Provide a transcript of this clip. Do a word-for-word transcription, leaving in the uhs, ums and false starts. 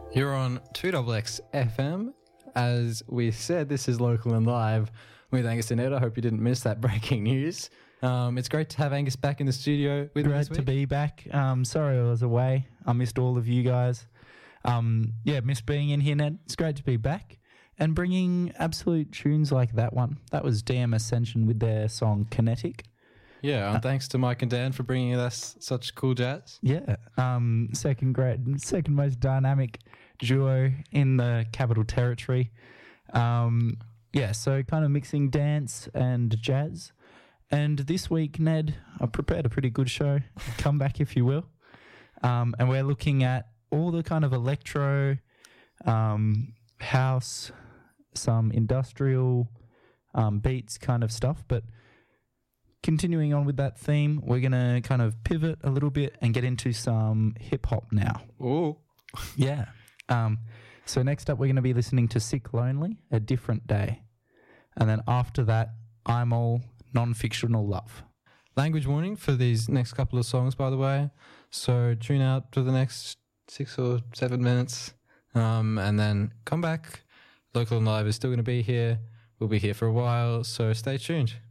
You're on two X X F M. As we said, this is Local and Live with Angus and Ed. I hope you didn't miss that breaking news. Um, it's great to have Angus back in the studio with me this Great week. to be back. Um, sorry I was away. I missed all of you guys. Um, yeah, missed being in here, Ned. It's great to be back and bringing absolute tunes like that one. That was D M Ascension with their song Kinetic. Yeah, and uh, thanks to Mike and Dan for bringing us such cool jazz. Yeah, um, second great, second most dynamic duo in the Capital Territory. Um, yeah, so kind of mixing dance and jazz. And this week, Ned, I prepared a pretty good show. Come back if you will. Um, and we're looking at all the kind of electro, um, house, some industrial um, beats kind of stuff, but continuing on with that theme, we're going to kind of pivot a little bit and get into some hip-hop now. Oh. Yeah. Um, so next up, we're going to be listening to Sick Lonely, A Different Day. And then after that, I'm All Non-Fictional Love. Language warning for these next couple of songs, by the way. So tune out for the next six or seven minutes um, and then come back. Local and Live is still going to be here. We'll be here for a while, so stay tuned.